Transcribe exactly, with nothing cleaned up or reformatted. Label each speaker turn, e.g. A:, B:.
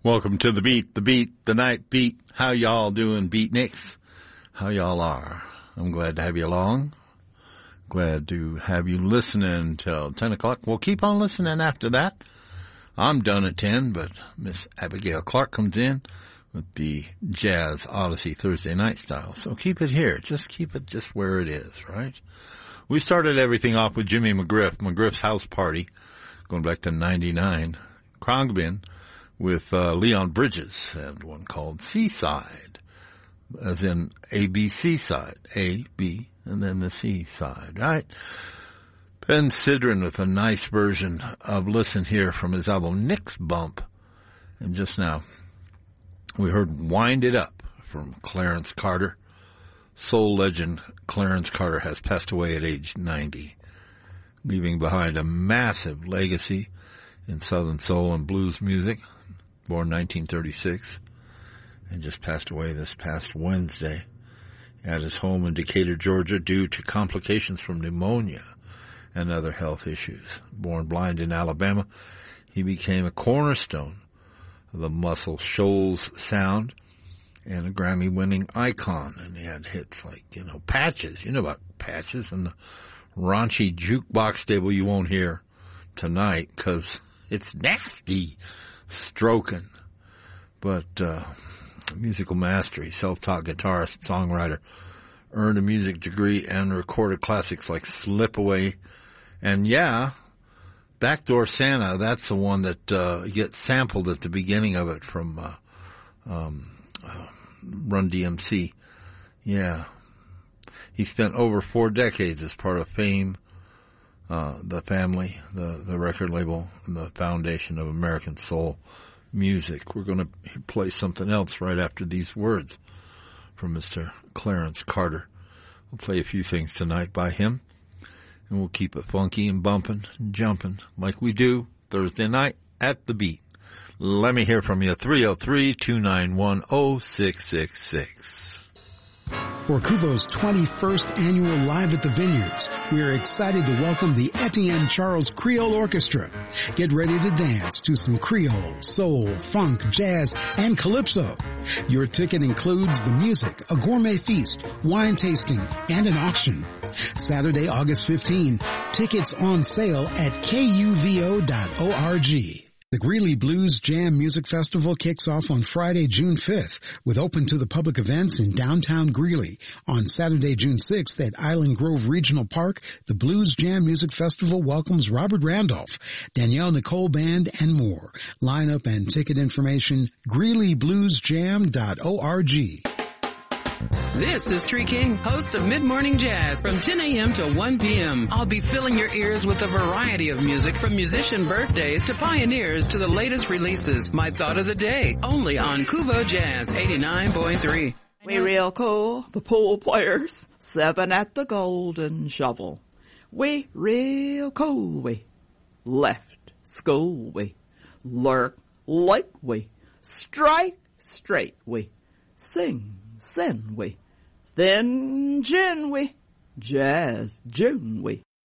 A: Welcome to the beat, the beat, the night beat. How y'all doing, beatniks? How y'all are? I'm glad to have you along. Glad to have you listening till ten o'clock. We'll keep on listening after that. I'm done at ten, but Miss Abigail Clark comes in with the Jazz Odyssey Thursday night style. So keep it here. Just keep it just where it is, right? We started everything off with Jimmy McGriff, McGriff's House Party, going back to ninety-nine. Khruangbin with uh, Leon Bridges, and one called Seaside, as in A B C side, A, B, and then the C side, right? Ben Sidran with a nice version of Listen Here from his album Nick's Bump. And just now, we heard Wind It Up from Clarence Carter. Soul legend Clarence Carter has passed away at age ninety, leaving behind a massive legacy in Southern soul and blues music. Born nineteen thirty-six, and just passed away this past Wednesday at his home in Decatur, Georgia, due to complications from pneumonia and other health issues. Born blind in Alabama, he became a cornerstone of the Muscle Shoals sound and a Grammy-winning icon. And he had hits like, you know, Patches. You know about Patches and the raunchy jukebox stable you won't hear tonight because it's nasty. Stroking, but uh, musical mastery, self-taught guitarist, songwriter, earned a music degree and recorded classics like Slip Away, and yeah, Backdoor Santa. That's the one that uh, gets sampled at the beginning of it from uh, um, uh, Run D M C. Yeah, he spent over four decades as part of Fame. Uh, the family, the, the record label, and the foundation of American soul music. We're going to play something else right after these words from Mister Clarence Carter. We'll play a few things tonight by him, and we'll keep it funky and bumping and jumping like we do Thursday night at the beat. Let me hear from you, three oh three, two nine one, oh six six six.
B: For Kuvo's twenty-first annual Live at the Vineyards, we are excited to welcome the Etienne Charles Creole Orchestra. Get ready to dance to some Creole, soul, funk, jazz, and calypso. Your ticket includes the music, a gourmet feast, wine tasting, and an auction. Saturday, August fifteenth, tickets on sale at K U V O dot org. The Greeley Blues Jam Music Festival kicks off on Friday, June fifth, with open to the public events in downtown Greeley. On Saturday, June sixth, at Island Grove Regional Park, the Blues Jam Music Festival welcomes Robert Randolph, Danielle Nicole Band, and more. Lineup and ticket information, greeley blues jam dot org.
C: This is Tree King, host of Mid-Morning Jazz from ten a.m. to one p.m. I'll be filling your ears with a variety of music from musician birthdays to pioneers to the latest releases. My thought of the day, only on Kuvo Jazz eighty-nine point three.
D: We real cool, the pool players, seven at the Golden Shovel. We real cool, we left school, we lurk like we strike straight, we sing sin we, thin gin we, jazz June we.